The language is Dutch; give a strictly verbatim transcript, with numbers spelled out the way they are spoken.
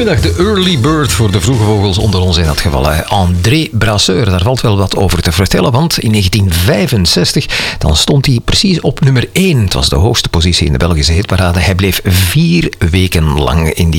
Goedemiddag, de early bird voor de vroege vogels onder ons in dat geval. Hè. André Brasseur, daar valt wel wat over te vertellen, want in negentien vijfenzestig dan stond hij precies op nummer één. Het was de hoogste positie in de Belgische hitparade. Hij bleef vier weken lang in die